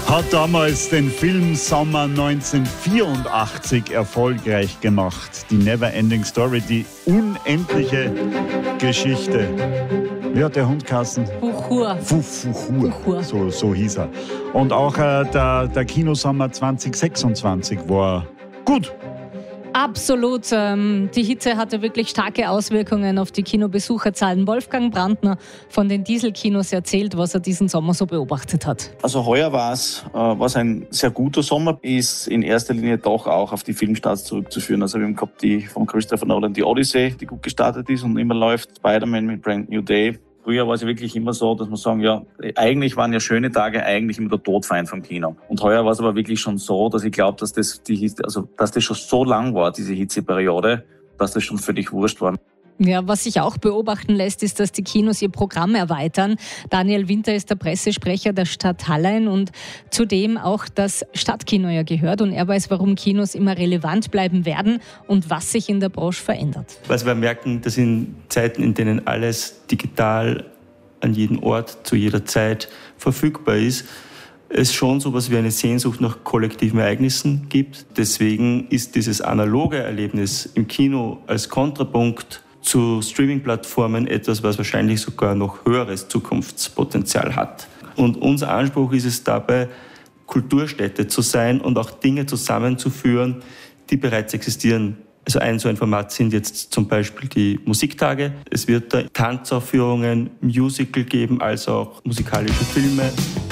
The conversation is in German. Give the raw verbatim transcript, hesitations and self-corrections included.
hat damals den Film Sommer neunzehnhundertvierundachtzig erfolgreich gemacht. Die Neverending Story, die unendliche Geschichte. Wie hat der Hund geheißen? Fuchur. Fuchur. Fuchur. So, so hieß er. Und auch äh, der, der Kinosommer zwanzig sechsundzwanzig war gut. Absolut. Ähm, die Hitze hatte wirklich starke Auswirkungen auf die Kinobesucherzahlen. Wolfgang Brandner von den Dieselkinos erzählt, was er diesen Sommer so beobachtet hat. Also heuer war es äh, war's ein sehr guter Sommer, ist in erster Linie doch auch auf die Filmstarts zurückzuführen. Also wir haben gehabt die von Christopher Nolan, die Odyssey, die gut gestartet ist und immer läuft, Spider-Man mit Brand New Day. Früher war es ja wirklich immer so, dass man sagen, ja, eigentlich waren ja schöne Tage eigentlich immer der Todfeind vom Kino. Und heuer war es aber wirklich schon so, dass ich glaube, dass das die, also, dass das schon so lang war, diese Hitzeperiode, dass das schon völlig wurscht war. Ja, was sich auch beobachten lässt, ist, dass die Kinos ihr Programm erweitern. Daniel Winter ist der Pressesprecher der Stadt Hallein und zudem auch das Stadtkino ja gehört. Und er weiß, warum Kinos immer relevant bleiben werden und was sich in der Branche verändert. Was wir merken, dass in Zeiten, in denen alles digital an jedem Ort, zu jeder Zeit verfügbar ist, es schon so etwas wie eine Sehnsucht nach kollektiven Ereignissen gibt. Deswegen ist dieses analoge Erlebnis im Kino als Kontrapunkt zu Streaming-Plattformen etwas, was wahrscheinlich sogar noch höheres Zukunftspotenzial hat. Und unser Anspruch ist es dabei, Kulturstätte zu sein und auch Dinge zusammenzuführen, die bereits existieren. Also ein so ein Format sind jetzt zum Beispiel die Musiktage. Es wird da Tanzaufführungen, Musical geben, als auch musikalische Filme.